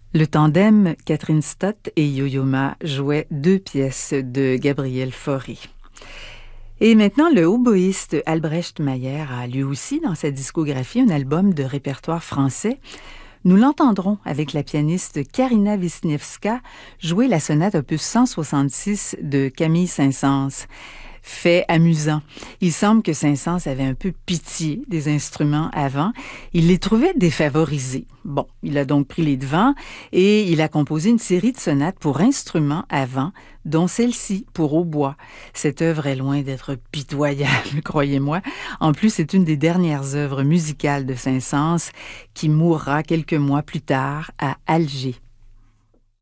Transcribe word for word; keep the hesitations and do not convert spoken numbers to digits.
Le tandem Catherine Stott et Yo-Yo Ma jouait deux pièces de Gabriel Fauré. Et maintenant, le hautboïste Albrecht Mayer a lui aussi dans sa discographie un album de répertoire français. Nous l'entendrons avec la pianiste Karina Wisniewska jouer la sonate opus cent soixante-six de Camille Saint-Saëns. Fait amusant. Il semble que Saint-Saëns avait un peu pitié des instruments avant. Il les trouvait défavorisés. Bon, il a donc pris les devants et il a composé une série de sonates pour instruments avant, dont celle-ci pour hautbois. Cette œuvre est loin d'être pitoyable, croyez-moi. En plus, c'est une des dernières œuvres musicales de Saint-Saëns qui mourra quelques mois plus tard à Alger.